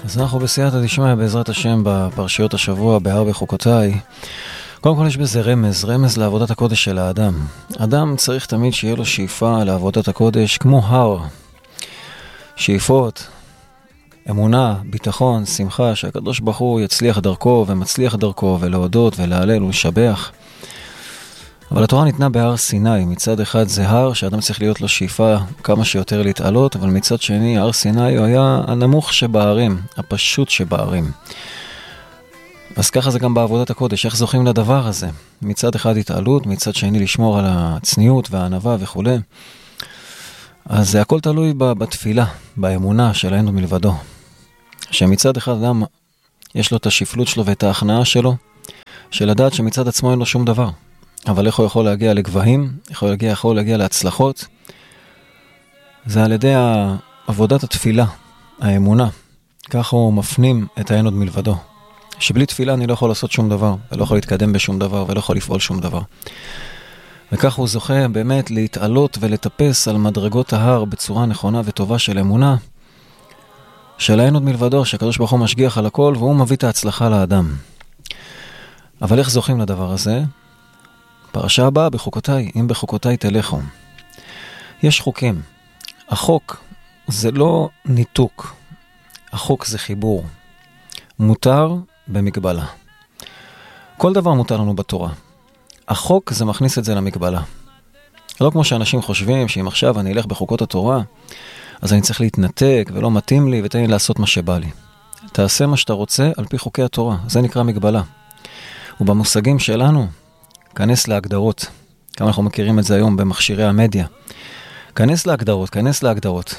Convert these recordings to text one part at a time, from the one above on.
אז אנחנו בסייעתא דשמיא בעזרת השם בפרשיות השבוע בהר בחוקותיי. קודם כל יש בזה רמז לעבודת הקודש של האדם. אדם צריך תמיד שיהיה לו שאיפה לעבודת הקודש כמו הר. שאיפות, אמונה, ביטחון, שמחה, שהקדוש ברוך הוא יצליח דרכו ומצליח דרכו ולהודות ולהלל ולשבח. אבל התורה ניתנה בהר סיני. מצד אחד זה הר שאדם צריך להיות לו שאיפה כמה שיותר להתעלות, אבל מצד שני הר סיני הוא היה הנמוך שבהרים, הפשוט שבהרים. אז ככה זה גם בעבודת הקודש, איך זוכים לדבר הזה? מצד אחד התעלות, מצד שני לשמור על הצניעות והענווה וכו'. אז זה הכל תלוי בתפילה, באמונה של אין מלבדו. שמצד אחד אדם יש לו את השפלות שלו ואת ההכנעה שלו, של לדעת שמצד עצמו אין לו שום דבר. אבל איך הוא יכול להגיע לגבהים, יכול להגיע להצלחות? זה על ידי עבודת התפילה, האמונה. ככה הוא מפנים את האין עוד מלבדו. שבלי תפילה אני לא יכול לעשות שום דבר, ולא יכול להתקדם בשום דבר, ולא יכול לפעול שום דבר. וכך הוא זוכה באמת להתעלות ולטפס על מדרגות ההר בצורה נכונה וטובה של אמונה, של האין עוד מלבדו, שהקדוש ברוך הוא משגיח על הכל, והוא מביא את ההצלחה לאדם. אבל איך זוכים לדבר הזה? פרשה הבאה בחוקותיי, אם בחוקותיי תלכו. יש חוקים. החוק זה לא ניתוק. החוק זה חיבור. מותר במגבלה. כל דבר מותר לנו בתורה. החוק זה מכניס את זה למגבלה. לא כמו שאנשים חושבים שאם עכשיו אני אלך בחוקות התורה, אז אני צריך להתנתק ולא מתאים לי ותן לי לעשות מה שבא לי. תעשה מה שאתה רוצה על פי חוקי התורה. זה נקרא מגבלה. ובמושגים שלנו, כנס להגדרות. כמה אנחנו מכירים את זה היום במכשירי המדיה. כנס להגדרות.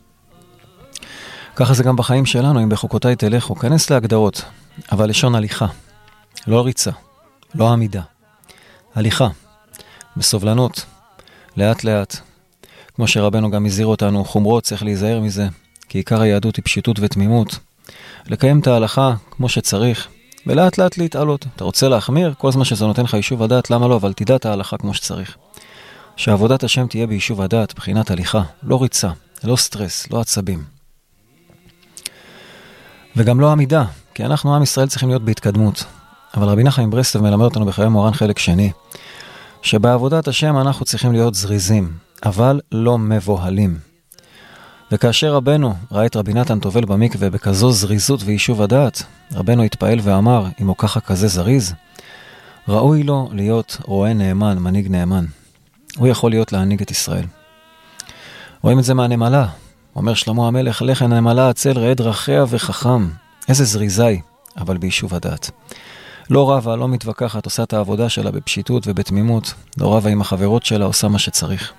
ככה זה גם בחיים שלנו, אם בחוקותיי תלכו. כנס להגדרות, אבל לשון הליכה. לא ריצה, לא עמידה. הליכה, בסובלנות, לאט לאט. כמו שרבנו גם הזהיר אותנו, חומרות צריך להיזהר מזה, כי עיקר היהדות היא פשיטות ותמימות. לקיים את ההלכה כמו שצריך, ולאט לאט להתעלות. אתה רוצה להחמיר? כל זמן שזה נותן לך יישוב הדעת, למה לא? אבל תדע את ההלכה כמו שצריך. שעבודת השם תהיה ביישוב הדעת, בחינת הליכה, לא ריצה, לא סטרס, לא עצבים. וגם לא עמידה, כי אנחנו עם ישראל צריכים להיות בהתקדמות. אבל רבי נחמן מברסלב מלמד אותנו בחיי מוהר"ן חלק שני, שבעבודת השם אנחנו צריכים להיות זריזים, אבל לא מבוהלים. וכאשר רבנו ראה את רבי נתן טובל במקווה בכזו זריזות ויישוב הדעת, רבנו התפעל ואמר, אם הוא ככה כזה זריז, ראוי לו להיות רועה נאמן, מנהיג נאמן. הוא יכול להיות להנהיג את ישראל. רואים את זה מהנמלה. אומר שלמה המלך, לך הנמלה הצל ראה דרכיה וחכם. איזה זריזי, אבל ביישוב הדעת. לא רבה, לא מתווכחת, עושה את העבודה שלה בפשיטות ובתמימות. לא רבה עם החברות שלה, עושה מה שצריך.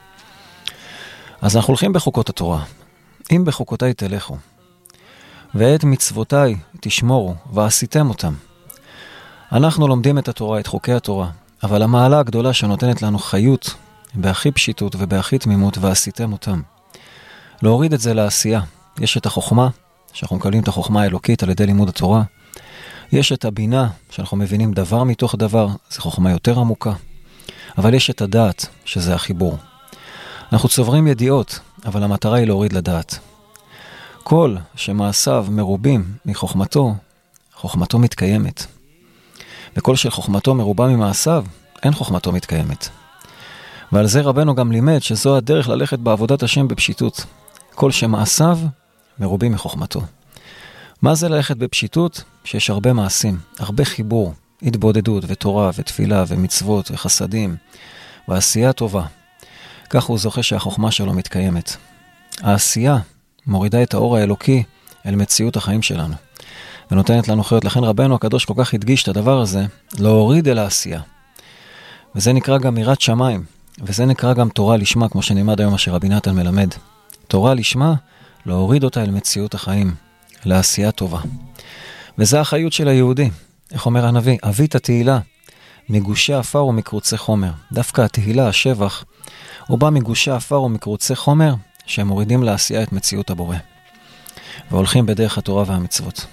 אז אנחנו הולכים בחוקות התורה. אם בחוקותיי תלכו, ואת מצוותיי תשמורו, ועשיתם אותם. אנחנו לומדים את התורה, את חוקי התורה, אבל המעלה הגדולה שנותנת לנו חיות, בהכי פשיטות ובהכי תמימות, ועשיתם אותם. להוריד את זה לעשייה. יש את החוכמה, שאנחנו מקבלים את החוכמה האלוקית על ידי לימוד התורה. יש את הבינה, שאנחנו מבינים דבר מתוך דבר, זו חוכמה יותר עמוקה. אבל יש את הדעת, שזה החיבור. אנחנו צוברים ידיעות, אבל המטרה היא להוריד לדעת. כל שמעשיו מרובים מחוכמתו, חוכמתו מתקיימת. וכל שחוכמתו מרובה ממעשיו, אין חוכמתו מתקיימת. ועל זה רבנו גם לימד שזו הדרך ללכת בעבודת השם בפשיטות. כל שמעשיו מרובים מחוכמתו. מה זה ללכת בפשיטות? שיש הרבה מעשים, הרבה חיבור, התבודדות ותורה ותפילה ומצוות וחסדים ועשייה טובה. כך הוא זוכה שהחוכמה שלו מתקיימת. העשייה מורידה את האור האלוקי אל מציאות החיים שלנו. ונותנת לנו חיות. לכן רבנו הקדוש כל כך הדגיש את הדבר הזה, להוריד אל העשייה. וזה נקרא גם יראת שמיים. וזה נקרא גם תורה לשמה, כמו שנלמד היום אשר רבי נתן מלמד. תורה לשמה, להוריד אותה אל מציאות החיים, לעשייה טובה. וזה החיות של היהודי. איך אומר הנביא? אביא את התהילה, מגושי אפר ומקרוצי חומר. דווקא התהילה, השבח, הוא בא מגושי אפר ומקרוצי חומר, שהם מורידים לעשייה את מציאות הבורא. והולכים בדרך התורה והמצוות.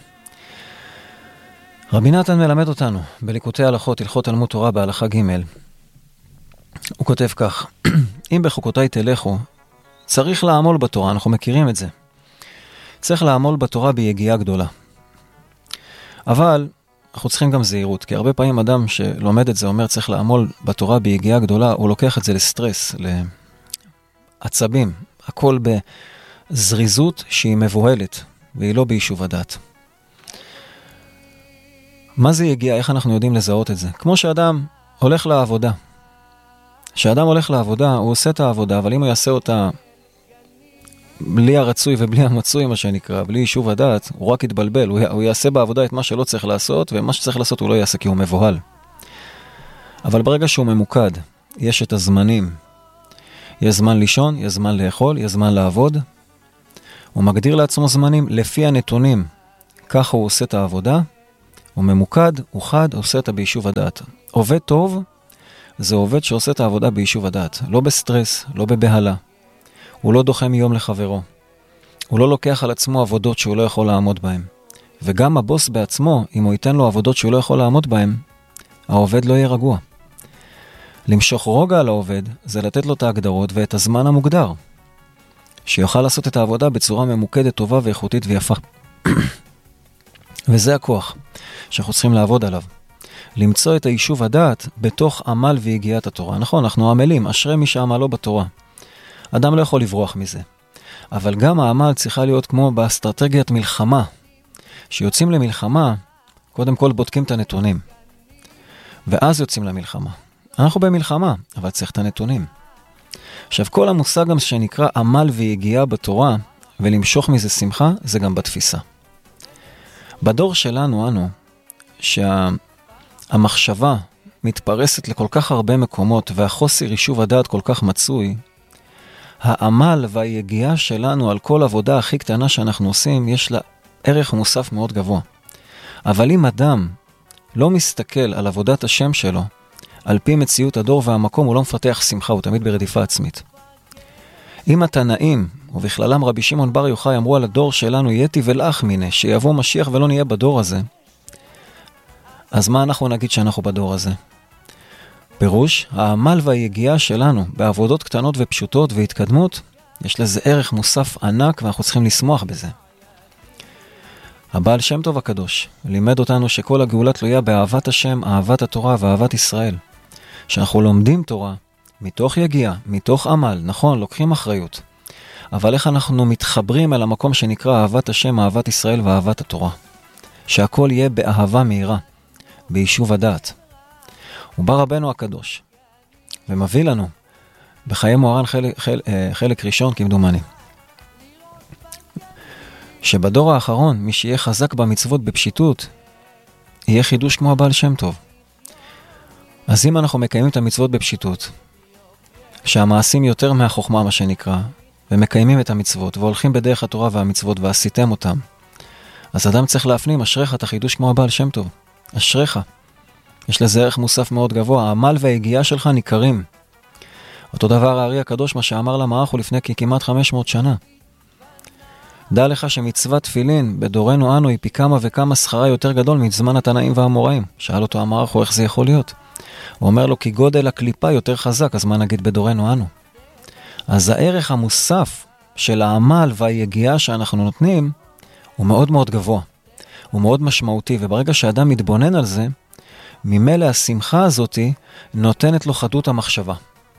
רבי נתן מלמד אותנו, בליקוטי הלכות, הלכות תלמוד תורה בהלכה ג', הוא כותב כך, אם בחוקותיי תלכו, צריך לעמול בתורה, אנחנו מכירים את זה. צריך לעמול בתורה ביגיעה גדולה. אבל אנחנו צריכים גם זהירות, כי הרבה פעמים אדם שלומד את זה אומר צריך לעמול בתורה ביגיעה גדולה, הוא לוקח את זה לסטרס, לעצבים, הכל בזריזות שהיא מבוהלת, והיא לא ביישוב הדעת. מה זה יגיעה? איך אנחנו יודעים לזהות את זה? כמו שאדם הולך לעבודה. כשאדם הולך לעבודה, הוא עושה את העבודה, אבל אם הוא יעשה אותה בלי הרצוי ובלי המצוי, מה שנקרא, בלי יישוב הדעת, הוא רק יתבלבל, הוא יעשה בעבודה את מה שלא צריך לעשות, ומה שצריך לעשות הוא לא יעשה כי הוא מבוהל. אבל ברגע שהוא ממוקד, יש את הזמנים. יש זמן לישון, יש זמן לאכול, יש זמן לעבוד. הוא מגדיר לעצמו זמנים לפי הנתונים. ככה הוא עושה את העבודה, הוא ממוקד, הוא חד, עושה את ביישוב הדעת. עובד טוב, זה עובד שעושה את העבודה ביישוב הדעת. לא בסטרס, לא בבהלה. הוא לא דוחה מיום לחברו. הוא לא לוקח על עצמו עבודות שהוא לא יכול לעמוד בהן. וגם הבוס בעצמו, אם הוא ייתן לו עבודות שהוא לא יכול לעמוד בהן, העובד לא יהיה רגוע. למשוך רוגע על העובד, זה לתת לו את ההגדרות ואת הזמן המוגדר. שיוכל לעשות את העבודה בצורה ממוקדת, טובה ואיכותית ויפה. וזה הכוח שאנחנו צריכים לעבוד עליו. למצוא את היישוב הדעת בתוך עמל והגיעת התורה. נכון, אנחנו עמלים, אשרי מי שעמלו בתורה. אדם לא יכול לברוח מזה. אבל גם העמל צריכה להיות כמו באסטרטגיית מלחמה. שיוצאים למלחמה, קודם כל בודקים את הנתונים. ואז יוצאים למלחמה. אנחנו במלחמה, אבל צריך את הנתונים. עכשיו, כל המושג גם שנקרא עמל והגיעה בתורה, ולמשוך מזה שמחה, זה גם בתפיסה. בדור שלנו, אנו, שהמחשבה מתפרסת לכל כך הרבה מקומות, והחוסר יישוב הדעת כל כך מצוי, העמל והיגיעה שלנו על כל עבודה הכי קטנה שאנחנו עושים, יש לה ערך מוסף מאוד גבוה. אבל אם אדם לא מסתכל על עבודת השם שלו, על פי מציאות הדור והמקום, הוא לא מפתח שמחה, הוא תמיד ברדיפה עצמית. אם התנאים, ובכללם רבי שמעון בר יוחאי, אמרו על הדור שלנו, יתי ולאח מיני, שיבוא משיח ולא נהיה בדור הזה, אז מה אנחנו נגיד שאנחנו בדור הזה? פירוש, העמל והיגיעה שלנו בעבודות קטנות ופשוטות והתקדמות, יש לזה ערך מוסף ענק ואנחנו צריכים לשמוח בזה. הבעל שם טוב הקדוש לימד אותנו שכל הגאולה תלויה באהבת השם, אהבת התורה ואהבת ישראל. שאנחנו לומדים תורה מתוך יגיעה, מתוך עמל, נכון, לוקחים אחריות. אבל איך אנחנו מתחברים אל המקום שנקרא אהבת השם, אהבת ישראל ואהבת התורה. שהכל יהיה באהבה מהירה, ביישוב הדעת. ובא רבנו הקדוש, ומביא לנו בחיי מוהר"ן חלק ראשון כמדומני. שבדור האחרון, מי שיהיה חזק במצוות בפשיטות, יהיה חידוש כמו הבעל שם טוב. אז אם אנחנו מקיימים את המצוות בפשיטות, שהמעשים יותר מהחוכמה מה שנקרא, ומקיימים את המצוות, והולכים בדרך התורה והמצוות, ועשיתם אותם, אז אדם צריך להפנים, אשריך, אתה חידוש כמו הבעל שם טוב. אשריך. יש לזה ערך מוסף מאוד גבוה. העמל והיגיעה שלך ניכרים. אותו דבר הארי הקדוש, מה שאמר למערכו לפני כמעט 500 שנה. דע לך שמצוות תפילין בדורנו אנו היא פי כמה וכמה שכרה יותר גדול מזמן התנאים והאמוראים. שאל אותו המערכו איך זה יכול להיות. הוא אומר לו כי גודל הקליפה יותר חזק, אז מה נגיד בדורנו אנו? אז הערך המוסף של העמל והיגיעה שאנחנו נותנים הוא מאוד מאוד גבוה. הוא מאוד משמעותי, וברגע שאדם מתבונן על זה, ממילא השמחה הזאת נותנת לו חדות המחשבה.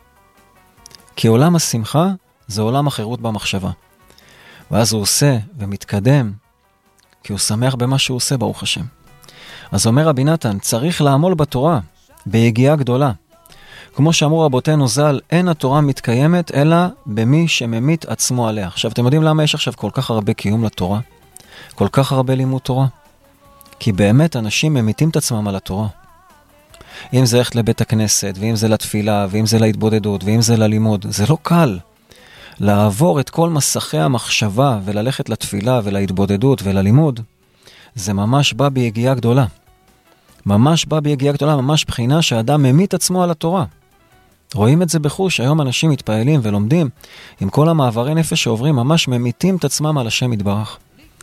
כי עולם השמחה זה עולם החירות במחשבה. ואז הוא עושה ומתקדם, כי הוא שמח במה שהוא עושה, ברוך השם. אז אומר רבי נתן, צריך לעמול בתורה, ביגיעה גדולה. כמו שאמרו רבותינו ז"ל, אין התורה מתקיימת, אלא במי שממית עצמו עליה. עכשיו, אתם יודעים למה יש עכשיו כל כך הרבה קיום לתורה? כל כך הרבה לימוד תורה? כי באמת אנשים ממיתים את עצמם על התורה. אם זה ללכת לבית הכנסת, ואם זה לתפילה, ואם זה להתבודדות, ואם זה ללימוד, זה לא קל. לעבור את כל מסכי המחשבה, וללכת לתפילה, ולהתבודדות, וללימוד, זה ממש בא ביגיעה גדולה. ממש בא ביגיעה גדולה, ממש בחינה שהאדם ממית עצמו על התורה. רואים את זה בחוש, היום אנשים מתפעלים ולומדים, עם כל המעברי נפש שעוברים, ממש ממיתים את עצמם על השם יתברך.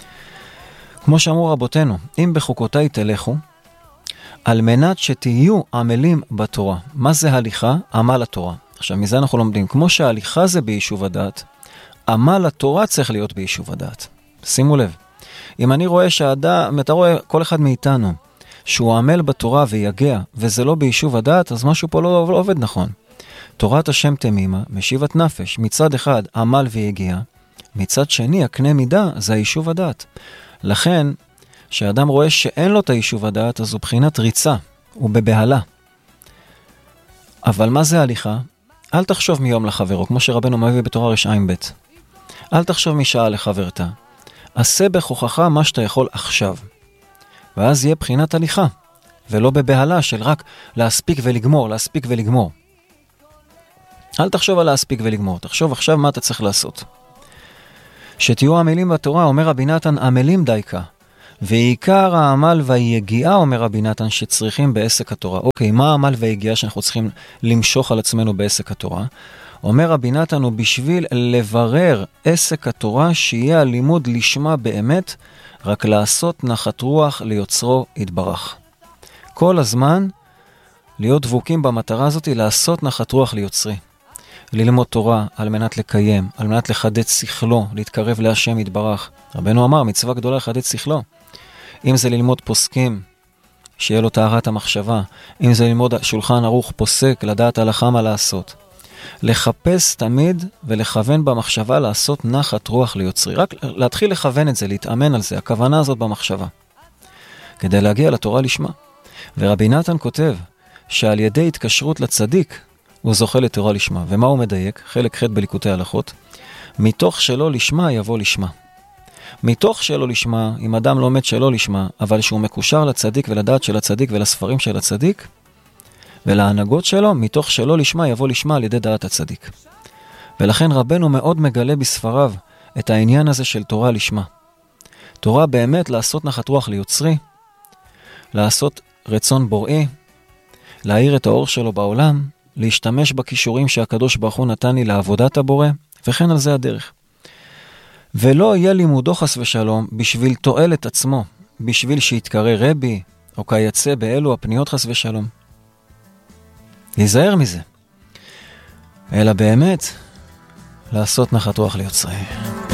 כמו שאמרו רבותינו, אם בחוקותיי תלכו, על מנת שתהיו עמלים בתורה. מה זה הליכה? עמל התורה. עכשיו, מזה אנחנו לומדים. כמו שההליכה זה ביישוב הדעת, עמל התורה צריך להיות ביישוב הדעת. שימו לב. אם אני רואה שהאדם, אתה רואה כל אחד מאיתנו, שהוא עמל בתורה ויגע, וזה לא ביישוב הדעת, אז משהו פה לא עובד נכון. תורת השם תמימה, משיבת נפש, מצד אחד עמל ויגיע, מצד שני הקנה מידה זה היישוב הדעת. לכן, כשאדם רואה שאין לו את היישוב הדעת, אז הוא בחינת ריצה, הוא בבהלה. אבל מה זה הליכה? אל תחשוב מיום לחברו, כמו שרבנו מביא בתורה רשעים ב'. אל תחשוב משעה לחברתה. עשה בכוחך מה שאתה יכול עכשיו. ואז יהיה בחינת הליכה, ולא בבהלה של רק להספיק ולגמור, להספיק ולגמור. אל תחשוב על להספיק ולגמור, תחשוב עכשיו מה אתה צריך לעשות. שתהיו עמלים בתורה, אומר רבי נתן, עמלים דייקה. ועיקר העמל והיגיעה, אומר רבי נתן, שצריכים בעסק התורה. אוקיי, מה העמל והיגיעה שאנחנו צריכים למשוך על עצמנו בעסק התורה? אומר רבי נתן, הוא בשביל לברר עסק התורה, שיהיה הלימוד לשמה באמת, רק לעשות נחת רוח ליוצרו יתברך. כל הזמן להיות דבוקים במטרה הזאת, לעשות נחת רוח ליוצרי. ללמוד תורה על מנת לקיים, על מנת לחדד שכלו, להתקרב להשם יתברך. רבנו אמר, מצווה גדולה לחדד שכלו. אם זה ללמוד פוסקים, שיהיה לו טהרת המחשבה. אם זה ללמוד שולחן ערוך פוסק, לדעת הלכה מה לעשות. לחפש תמיד ולכוון במחשבה לעשות נחת רוח ליוצרי. רק להתחיל לכוון את זה, להתאמן על זה, הכוונה הזאת במחשבה. כדי להגיע לתורה לשמה. ורבי נתן כותב שעל ידי התקשרות לצדיק, הוא זוכה לתורה לשמה. ומה הוא מדייק? חלק ח' בליקוטי הלכות. מתוך שלא לשמה יבוא לשמה. מתוך שלא לשמה, אם אדם לומד שלא לשמה, אבל שהוא מקושר לצדיק ולדעת של הצדיק ולספרים של הצדיק, ולהנהגות שלו, מתוך שלא לשמה יבוא לשמה על ידי דעת הצדיק. ולכן רבנו מאוד מגלה בספריו את העניין הזה של תורה לשמה. תורה באמת לעשות נחת רוח ליוצרי, לעשות רצון בוראי, להאיר את האור שלו בעולם, להשתמש בכישורים שהקדוש ברוך הוא נתן לי לעבודת הבורא, וכן על זה הדרך. ולא יהיה לימודו חס ושלום בשביל תועלת עצמו, בשביל שיתקרא רבי, או כיצא באלו הפניות חס ושלום. להיזהר מזה. אלא באמת, לעשות נחת רוח ליוצרי.